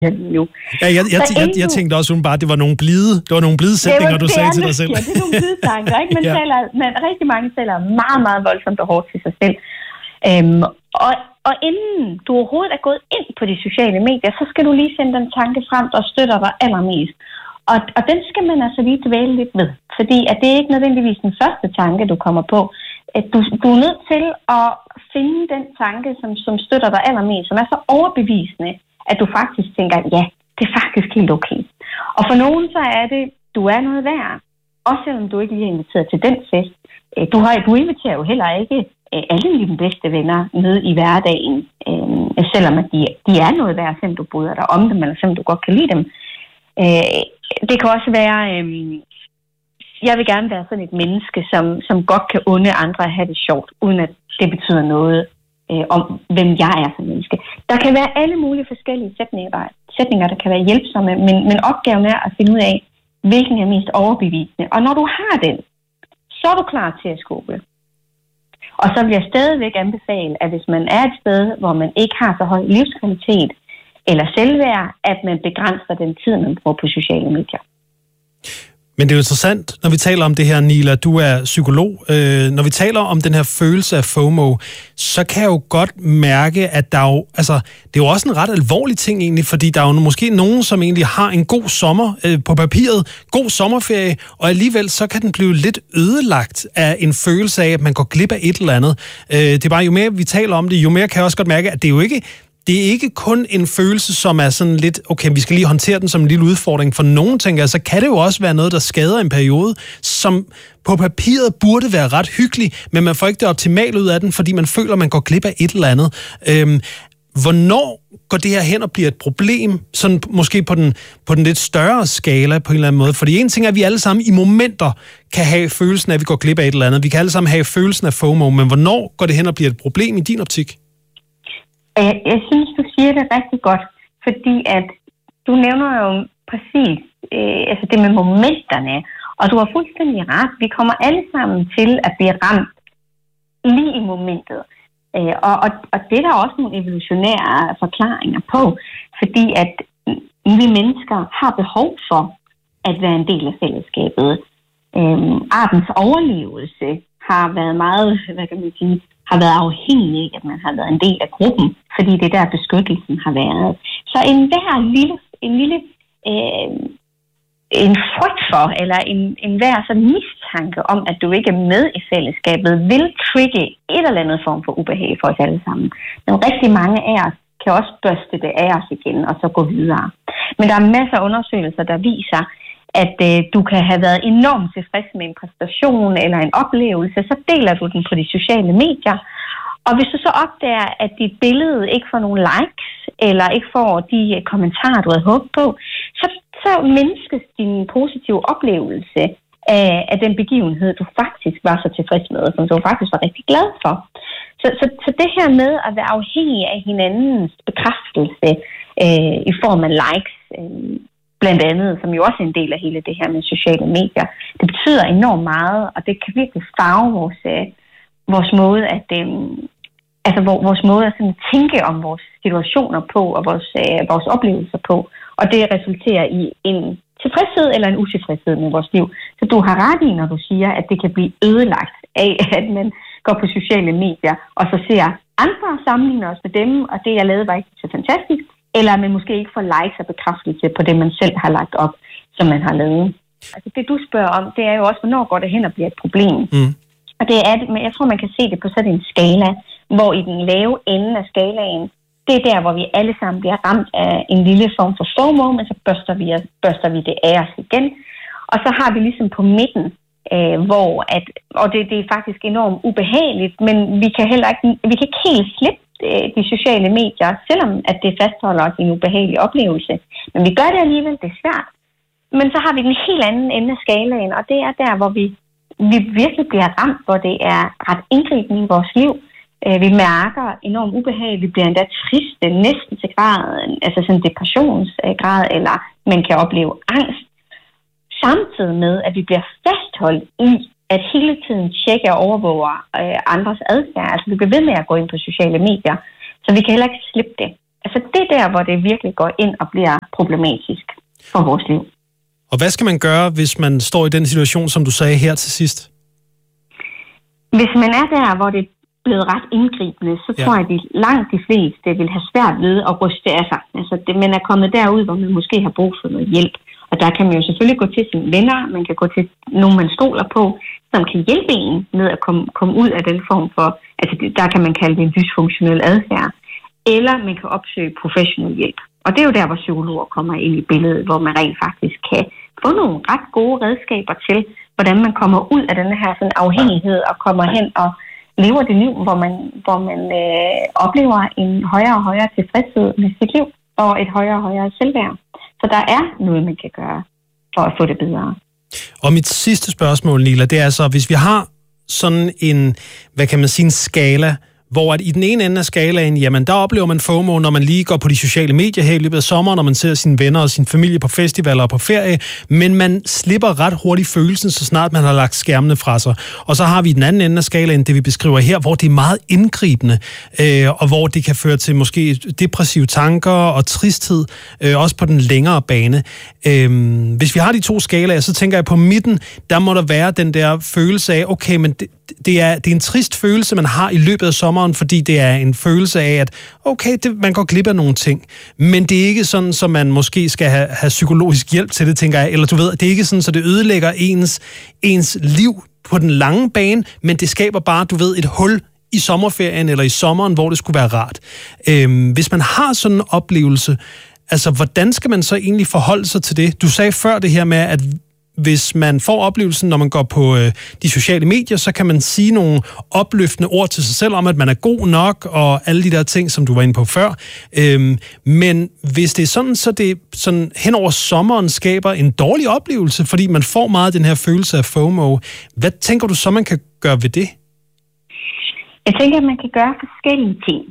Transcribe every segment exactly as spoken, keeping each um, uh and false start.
nu. Ja, jeg, jeg, jeg, jeg tænkte også bare, at det var nogle blide, det var nogle blide sætninger, du sagde til dig selv. Ja, det er nogle blide tanker, ikke? Man ja. taler, man, rigtig mange taler meget, meget voldsomt og hårdt til sig selv. Øhm, og, og inden du overhovedet er gået ind på de sociale medier, så skal du lige sende den tanke frem, der støtter dig allermest. Og, og den skal man altså lige dvæle lidt ved, fordi at det er ikke nødvendigvis den første tanke, du kommer på. Du, du er nødt til at finde den tanke, som, som støtter dig allermest, som er så overbevisende, at du faktisk tænker, ja, det er faktisk helt okay. Og for nogen så er det, du er noget værd, også selvom du ikke lige er inviteret til den fest. Du, har, du inviterer jo heller ikke alle dine bedste venner med i hverdagen, øh, selvom at de, de er noget værd, selvom du bryder dig om dem, eller selvom du godt kan lide dem. Øh, det kan også være, øh, jeg vil gerne være sådan et menneske, som, som godt kan unde andre at have det sjovt, uden at det betyder noget øh, om, hvem jeg er som menneske. Der kan være alle mulige forskellige sætninger, sætninger der kan være hjælpsomme, men, men opgaven er at finde ud af, hvilken er mest overbevisende. Og når du har den, så er du klar til at skubbe. Og så vil jeg stadigvæk anbefale, at hvis man er et sted, hvor man ikke har så høj livskvalitet eller selvværd, at man begrænser den tid, man bruger på sociale medier. Men det er jo interessant, når vi taler om det her, Nila, du er psykolog. Øh, når vi taler om den her følelse af FOMO, så kan jeg jo godt mærke, at der er jo, altså, det er jo også en ret alvorlig ting egentlig, fordi der er jo måske nogen, som egentlig har en god sommer øh, på papiret, god sommerferie, og alligevel så kan den blive lidt ødelagt af en følelse af, at man går glip af et eller andet. Øh, det er bare, jo mere vi taler om det, jo mere kan jeg også godt mærke, at det er jo ikke Det er ikke kun en følelse, som er sådan lidt, okay, vi skal lige håndtere den som en lille udfordring. For nogen tænker, så kan det jo også være noget, der skader en periode, som på papiret burde være ret hyggelig, men man får ikke det optimale ud af den, fordi man føler, man går glip af et eller andet. Øhm, hvornår går det her hen og bliver et problem, sådan måske på den, på den lidt større skala på en eller anden måde? Fordi en ting er, at vi alle sammen i momenter kan have følelsen af, at vi går glip af et eller andet. Vi kan alle sammen have følelsen af FOMO, men hvornår går det hen og bliver et problem i din optik? Jeg, jeg synes, du siger det rigtig godt, fordi at du nævner jo præcis øh, altså det med momenterne, og du har fuldstændig ret. Vi kommer alle sammen til at blive ramt lige i momentet. Øh, og, og, og det er der også nogle evolutionære forklaringer på, fordi at vi mennesker har behov for at være en del af fællesskabet. Øh, artens overlevelse har været meget, hvad kan man sige, har været afhængig af, at man har været en del af gruppen, fordi det er der beskyttelsen har været. Så en hver lille, en lille øh, en frygt for, eller en, en hver sådan mistanke om, at du ikke er med i fællesskabet, vil trigge et eller andet form for ubehag for os alle sammen. Men rigtig mange af os kan også børste det af os igen, og så gå videre. Men der er masser af undersøgelser, der viser, at øh, du kan have været enormt tilfreds med en præstation eller en oplevelse, så deler du den på de sociale medier. Og hvis du så opdager, at dit billede ikke får nogen likes, eller ikke får de øh, kommentarer, du havde håbet på, så, så mindskes din positive oplevelse af, af den begivenhed, du faktisk var så tilfreds med, som du faktisk var rigtig glad for. Så, så, så det her med at være afhængig af hinandens bekræftelse øh, i form af likes, øh, blandt andet, som jo også er en del af hele det her med sociale medier. Det betyder enormt meget, og det kan virkelig farve vores, øh, vores måde at øh, altså vores måde at sådan tænke om vores situationer på og vores, øh, vores oplevelser på. Og det resulterer i en tilfredshed eller en utilfredshed med vores liv. Så du har ret i, når du siger, at det kan blive ødelagt af, at man går på sociale medier og så ser andre sammenligner os med dem, og det jeg lavede var ikke så fantastisk. Eller man måske ikke får likes og bekræftelse på det, man selv har lagt op, som man har lavet. Altså det, du spørger om, det er jo også, hvornår går det hen og bliver et problem. Mm. Og det er det, men jeg tror, man kan se det på sådan en skala, hvor i den lave ende af skalaen, det er der, hvor vi alle sammen bliver ramt af en lille form for FOMO, men så børster vi, børster vi det af os igen. Og så har vi ligesom på midten, øh, hvor at, og det, det er faktisk enormt ubehageligt, men vi kan heller ikke, vi kan ikke helt slippe de sociale medier, selvom at det fastholder os i en ubehagelig oplevelse. Men vi gør det alligevel, det er svært. Men så har vi den helt anden ende af skalaen, og det er der, hvor vi, vi virkelig bliver ramt, hvor det er ret indgribende i vores liv. Vi mærker enormt ubehag, vi bliver endda triste, næsten til grad, altså sådan depressionsgrad, eller man kan opleve angst. Samtidig med, at vi bliver fastholdt i at hele tiden tjekke og overvåge øh, andres adfærd. Altså vi bliver ved med at gå ind på sociale medier, så vi kan heller ikke slippe det. Altså det er der, hvor det virkelig går ind og bliver problematisk for vores liv. Og hvad skal man gøre, hvis man står i den situation, som du sagde her til sidst? Hvis man er der, hvor det er blevet ret indgribende, så ja. tror jeg, at langt de fleste vil have svært ved at ryste af sig. Altså det, man er kommet derud, hvor man måske har brug for noget hjælp. Og der kan man jo selvfølgelig gå til sine venner, man kan gå til nogen, man stoler på, som kan hjælpe en med at komme, komme ud af den form for, altså der kan man kalde det en dysfunktionel adfærd, eller man kan opsøge professionel hjælp. Og det er jo der, hvor psykologer kommer ind i billedet, hvor man rent faktisk kan få nogle ret gode redskaber til, hvordan man kommer ud af den her sådan afhængighed og kommer hen og lever det liv, hvor man, hvor man øh, oplever en højere og højere tilfredshed med sit liv og et højere og højere selvværd. Så der er noget, man kan gøre for at få det bedre. Og mit sidste spørgsmål, Nila, det er så, hvis vi har sådan en, hvad kan man sige, en skala, hvor at i den ene ende af skalaen, jamen der oplever man FOMO, når man lige går på de sociale medier her i løbet af sommeren, når man ser sine venner og sin familie på festivaler og på ferie, men man slipper ret hurtigt følelsen, så snart man har lagt skærmene fra sig. Og så har vi den anden ende af skalaen, det vi beskriver her, hvor det er meget indgribende, øh, og hvor det kan føre til måske depressive tanker og tristhed, øh, også på den længere bane. Øh, hvis vi har de to skalaer, så tænker jeg på midten, der må der være den der følelse af, okay, men det, det, er, det er en trist følelse, man har i løbet af sommeren, fordi det er en følelse af, at okay, det, man går glip af nogle ting, men det er ikke sådan, så man måske skal have, have psykologisk hjælp til det, tænker jeg, eller du ved, det er ikke sådan, så det ødelægger ens, ens liv på den lange bane, men det skaber bare, du ved, et hul i sommerferien eller i sommeren, hvor det skulle være rart. Øhm, hvis man har sådan en oplevelse, altså hvordan skal man så egentlig forholde sig til det? Du sagde før det her med, at hvis man får oplevelsen, når man går på øh, de sociale medier, så kan man sige nogle opløftende ord til sig selv om, at man er god nok, og alle de der ting, som du var inde på før. Øhm, men hvis det er sådan, så det sådan hen over sommeren skaber en dårlig oplevelse, fordi man får meget den her følelse af FOMO. Hvad tænker du så, man kan gøre ved det? Jeg tænker, at man kan gøre forskellige ting.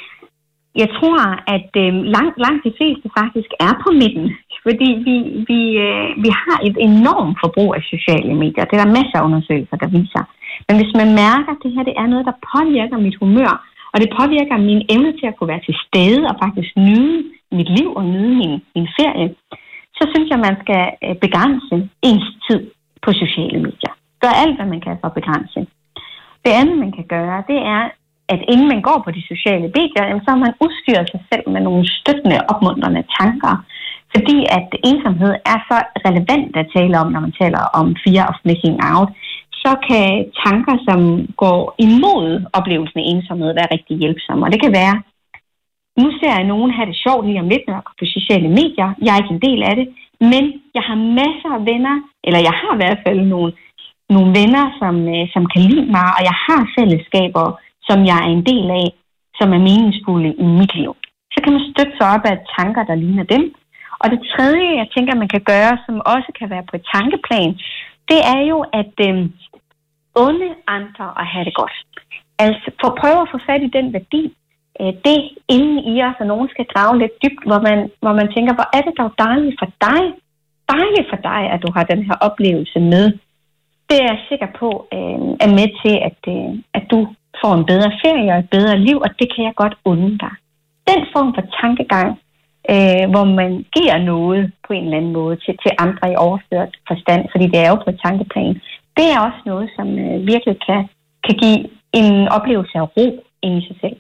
Jeg tror, at øh, langt, langt de fleste faktisk er på midten, fordi vi, vi, øh, vi har et enormt forbrug af sociale medier. Det er der masser af undersøgelser, der viser. Men hvis man mærker, at det her det er noget, der påvirker mit humør, og det påvirker min evne til at kunne være til stede og faktisk nyde mit liv og nyde min, min ferie, så synes jeg, at man skal begrænse ens tid på sociale medier. Gør alt, hvad man kan for at begrænse. Det andet, man kan gøre, det er, at inden man går på de sociale medier, så har man udstyret sig selv med nogle støttende, opmuntrende tanker. Fordi at ensomhed er så relevant at tale om, når man taler om fear of missing out, så kan tanker, som går imod oplevelsen af ensomhed, være rigtig hjælpsomme. Og det kan være, nu ser jeg nogen have det sjovt lige om lidt, når jeg går på sociale medier. Jeg er ikke en del af det, men jeg har masser af venner, eller jeg har i hvert fald nogle, nogle venner, som, som kan lide mig, og jeg har fællesskaber, som jeg er en del af, som er meningsfulde i mit liv. Så kan man støtte sig op af tanker, der ligner dem. Og det tredje, jeg tænker, man kan gøre, som også kan være på et tankeplan, det er jo at øh, unde andre og have det godt. Altså for at prøve at få fat i den værdi, øh, det inden i os, og nogen skal grave lidt dybt, hvor man, hvor man tænker, hvor er det dog dejligt for dig, dejligt for dig, at du har den her oplevelse med. Det er jeg sikker på øh, er med til, at, øh, at du får en bedre ferie og et bedre liv, og det kan jeg godt unde dig. Den form for tankegang, øh, hvor man giver noget på en eller anden måde til, til andre i overført forstand, fordi det er jo på et tankeplan, det er også noget, som øh, virkelig kan, kan give en oplevelse af ro ind i sig selv.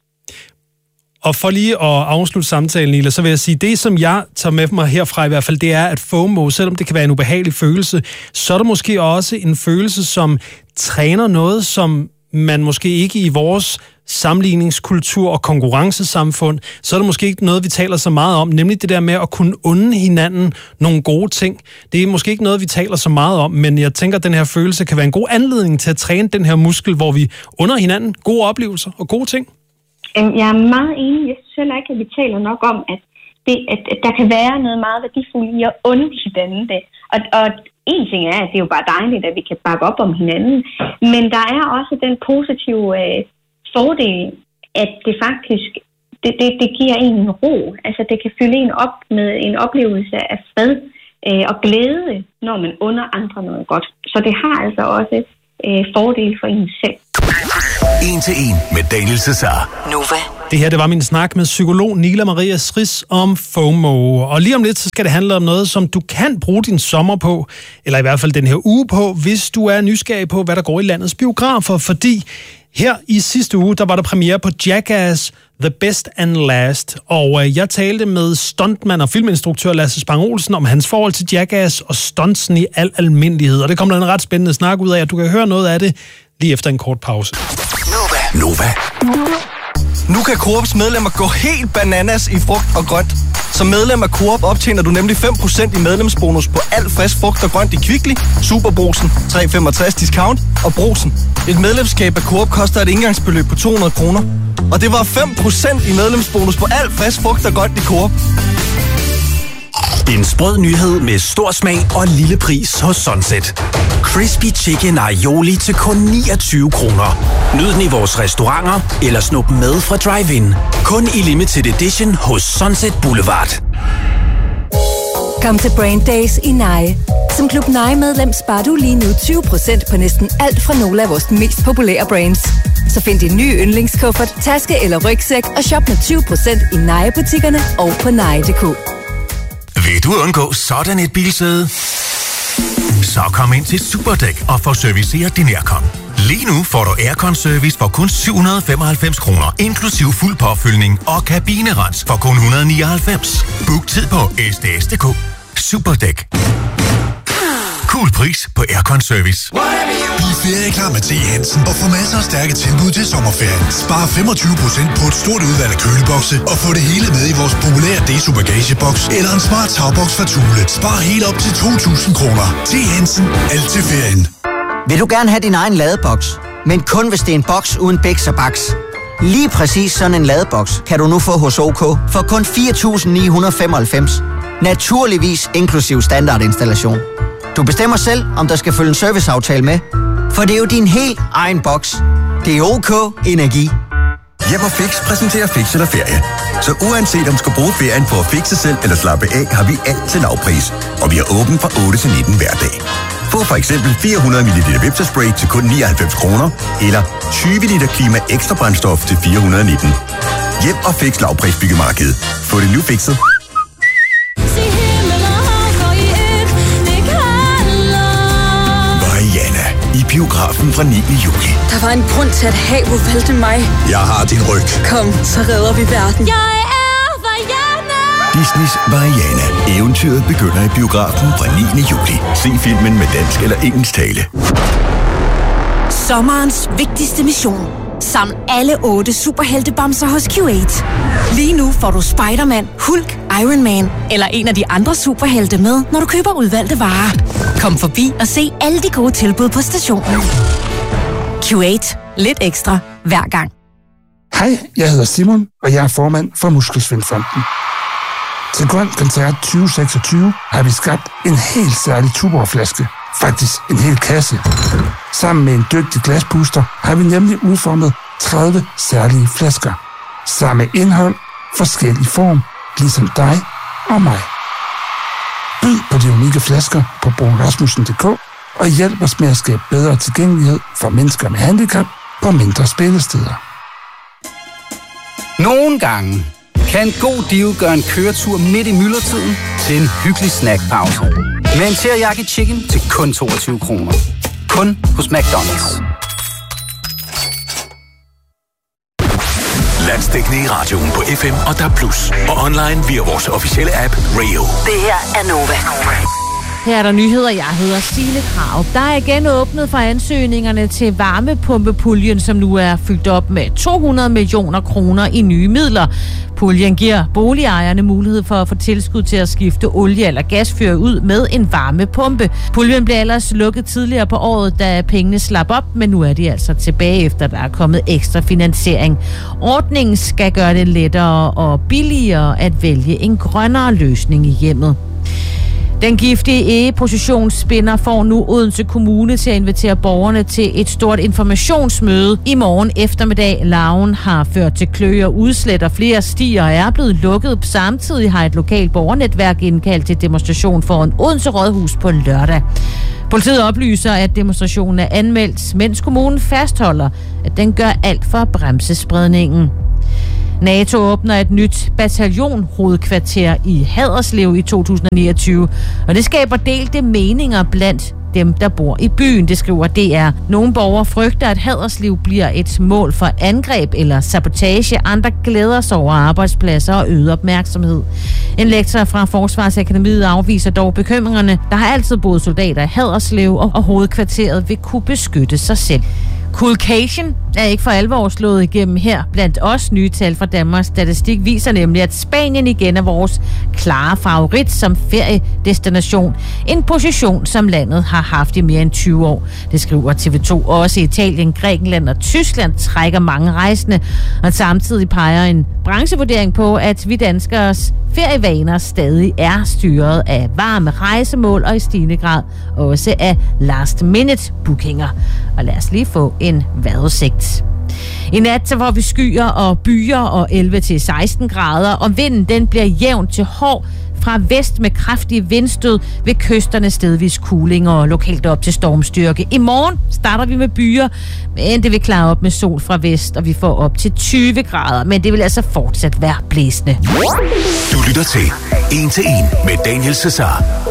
Og for lige at afslutte samtalen, Nila, så vil jeg sige, det som jeg tager med mig herfra i hvert fald, det er, at FOMO, selvom det kan være en ubehagelig følelse, så er der måske også en følelse, som træner noget, som man måske ikke i vores sammenligningskultur og konkurrencesamfund, så er det måske ikke noget, vi taler så meget om, nemlig det der med at kunne unde hinanden nogle gode ting. Det er måske ikke noget, vi taler så meget om, men jeg tænker, at den her følelse kan være en god anledning til at træne den her muskel, hvor vi under hinanden gode oplevelser og gode ting. Jeg er meget enig. Jeg synes heller ikke, at vi taler nok om, at, det, at, at der kan være noget meget værdifuldt i at unde hinanden det. Og, og en ting er, at det er jo bare dejligt, at vi kan bakke op om hinanden, men der er også den positive øh, fordel, at det faktisk det, det, det giver en en ro. Altså det kan fylde en op med en oplevelse af fred øh, og glæde, når man under andre noget godt. Så det har altså også øh, fordele for en selv. En til en med Daniel Cesar. Nova. Det her, det var min snak med psykolog Nila Maria Sris om FOMO. Og lige om lidt, så skal det handle om noget, som du kan bruge din sommer på, eller i hvert fald den her uge på, hvis du er nysgerrig på, hvad der går i landets biografer. Fordi her i sidste uge, der var der premiere på Jackass The Best and Last. Og øh, jeg talte med stuntmand og filminstruktør Lasse Spang Olsen om hans forhold til Jackass og stuntsen i al almindelighed. Og det kommer der en ret spændende snak ud af, at du kan høre noget af det lige efter en kort pause. Nova. Nova. Nu kan Coops medlemmer gå helt bananas i frugt og grønt. Som medlem af Coop optjener du nemlig fem procent i medlemsbonus på alt frisk frugt og grønt i Kvickly, Superbrugsen, tre komma femogtres discount og Brugsen. Et medlemskab af Coop koster et indgangsbeløb på to hundrede kroner. Og det var fem procent i medlemsbonus på alt frisk frugt og grønt i Coop. En sprød nyhed med stor smag og lille pris hos Sunset. Crispy Chicken Aioli til kun niogtyve kroner. Nyd den i vores restauranter eller snup med fra drive-in. Kun i limited edition hos Sunset Boulevard. Kom til Brand Days i Nye. Som Klub Nye-medlem sparer du lige nu tyve procent på næsten alt fra nogle af vores mest populære brands. Så find din nye yndlingskuffert, taske eller rygsæk og shop med tyve procent i Nye-butikkerne og på nye punktum d k. Vil du undgå sådan et bilsæde? Så kom ind til Superdæk og få serviceret din aircon. Lige nu får du aircon-service for kun syv hundrede og femoghalvfems kroner, inklusiv fuld påfyldning og kabinerens for kun et hundrede og nioghalvfems. Book tid på s d s punktum d k. Superdæk. Cool pris på aircon-service. Bliv ferieklar med T. Hansen og få masser af stærke tilbud til sommerferien. Spar femogtyve procent på et stort udvalg af kølebokse og få det hele med i vores populære Deso bagageboks eller en smart tagboks fra Thule. Spar helt op til to tusind kroner. T. Hansen. Alt til ferien. Vil du gerne have din egen ladeboks, men kun hvis det er en boks uden biks og baks? Lige præcis sådan en ladeboks kan du nu få hos OK for kun fire tusind ni hundrede og femoghalvfems. Naturligvis inklusiv standardinstallation. Du bestemmer selv, om der skal følge en serviceaftale med, for det er jo din helt egen boks. Det er OK Energi. Hjem og Fix præsenterer Fix eller ferie. Så uanset om du skal bruge ferien på at fixe selv eller slappe af, har vi alt til lavpris. Og vi er åbent fra otte til nitten hver dag. Få for eksempel fire hundrede milliliter Vepsa-spray til kun nioghalvfems kroner, eller tyve liter Klima Ekstra brændstof til fire hundrede og nitten. Hjem og Fix lavpris byggemarked. Få det nu fikset. Mariana i biografen fra niende juli. Der var en grund til, at havet valgte mig. Jeg har din ryg. Kom, så redder vi verden. Jeg er Mariana! Disneys Mariana. Eventyret begynder i biografen fra niende juli. Se filmen med dansk eller engelsk tale. Sommerens vigtigste mission. Saml alle otte superheltebamser hos Q otte. Lige nu får du Spider-Man, Hulk, Iron Man eller en af de andre superhelte med, når du køber udvalgte varer. Kom forbi og se alle de gode tilbud på stationen. Q otte. Lidt ekstra hver gang. Hej, jeg hedder Simon, og jeg er formand for Muskelsvindfonden. Til Grøn Koncert tyve seksogtyve har vi skabt en helt særlig Tuborg-flaske. Faktisk en hel kasse. Sammen med en dygtig glaspuster har vi nemlig udformet tredive særlige flasker. Samme indhold, forskellig form, ligesom dig og mig. Byd på de unikke flasker på bruunrasmussen punktum d k og hjælp os med at skabe bedre tilgængelighed for mennesker med handicap på mindre spillesteder. Nogle gange kan en god deal gøre en køretur midt i myldretiden til en hyggelig snackpause. Med en teriyaki chicken til kun toogtyve kroner. Kun hos McDonald's. Landsdækkende i radioen på F M og D A B plus, og online via vores officielle app Radio. Det her er Nova. Her er der nyheder. Jeg hedder Signe Krav. Der er igen åbnet for ansøgningerne til varmepumpepuljen, som nu er fyldt op med to hundrede millioner kroner i nye midler. Puljen giver boligejerne mulighed for at få tilskud til at skifte olie- eller gasfyr ud med en varmepumpe. Puljen blev ellers lukket tidligere på året, da pengene slap op, men nu er de altså tilbage, efter der er kommet ekstra finansiering. Ordningen skal gøre det lettere og billigere at vælge en grønnere løsning i hjemmet. Den giftige egepositionsspinder får nu Odense Kommune til at invitere borgerne til et stort informationsmøde i morgen eftermiddag. Larven har ført til kløe og udslæt, og flere stier er blevet lukket. Samtidig har et lokalt borgernetværk indkaldt til demonstration foran Odense Rådhus på lørdag. Politiet oplyser, at demonstrationen er anmeldt, mens kommunen fastholder, at den gør alt for at bremse spredningen. NATO åbner et nyt bataljonhovedkvarter i Haderslev i to tusind og niogtyve, og det skaber delte meninger blandt dem, der bor i byen, det skriver D R. Nogle borgere frygter, at Haderslev bliver et mål for angreb eller sabotage. Andre glæder sig over arbejdspladser og øget opmærksomhed. En lektor fra Forsvarsakademiet afviser dog bekymringerne. Der har altid boet soldater i Haderslev, og hovedkvarteret vil kunne beskytte sig selv. Coolcation er ikke for alvor slået igennem her. Blandt os nye tal fra Danmarks Statistik viser nemlig, at Spanien igen er vores klare favorit som feriedestination. En position, som landet har haft i mere end tyve år. Det skriver T V to. Også Italien, Grækenland og Tyskland trækker mange rejsende. Og samtidig peger en branchevurdering på, at vi danskers ferievaner stadig er styret af varme rejsemål og i stigende grad også af last minute bookinger. Og lad os lige få en vejrudsigt. I nat så får vi skyer og byer og elleve til seksten grader, og vinden den bliver jævnt til hård fra vest med kraftige vindstød, ved kysterne stedvis kuling og lokalt op til stormstyrke. I morgen starter vi med byer, men det vil klare op med sol fra vest, og vi får op til tyve grader, men det vil altså fortsat være blæsende. Du lytter til En til En med Daniel Cesar.